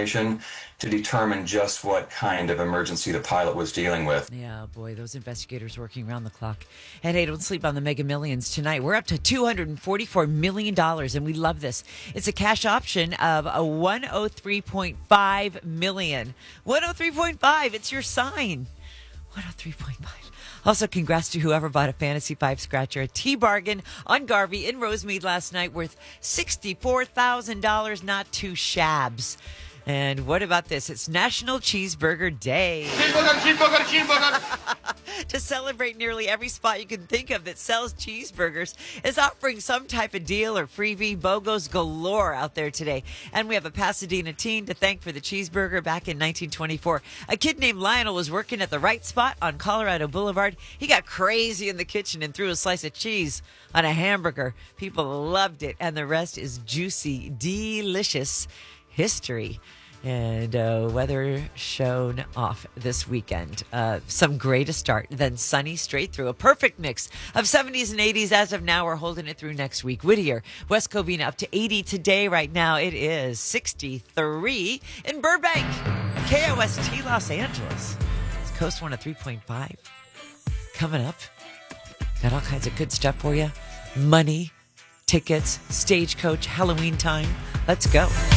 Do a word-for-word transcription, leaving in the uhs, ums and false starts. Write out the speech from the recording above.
information to determine just what kind of emergency the pilot was dealing with. Yeah, boy, those investigators working around the clock. And hey, don't sleep on the Mega Millions tonight. We're up to two hundred forty-four million dollars, and we love this. It's a cash option of a one hundred three point five million dollars. one hundred three point five, it's your sign. one hundred three point five. Also, congrats to whoever bought a Fantasy five scratcher, a T-bargain on Garvey in Rosemead last night worth sixty-four thousand dollars, not two shabs. And what about this? It's National Cheeseburger Day. Cheeseburger, cheeseburger, cheeseburger. To celebrate, nearly every spot you can think of that sells cheeseburgers is offering some type of deal or freebie. BOGOs galore out there today. And we have a Pasadena teen to thank for the cheeseburger. Back in nineteen twenty-four, a kid named Lionel was working at the right spot on Colorado Boulevard. He got crazy in the kitchen and threw a slice of cheese on a hamburger. People loved it, and the rest is juicy, delicious history. And uh, weather shown off this weekend. Uh, some gray to start, then sunny straight through. A perfect mix of seventies and eighties as of now. We're holding it through next week. Whittier, West Covina up to eighty today. Right now it is sixty-three in Burbank. K O S T Los Angeles. It's Coast one oh three point five. Coming up. Got all kinds of good stuff for you. Money, tickets, stagecoach, Halloween time. Let's go.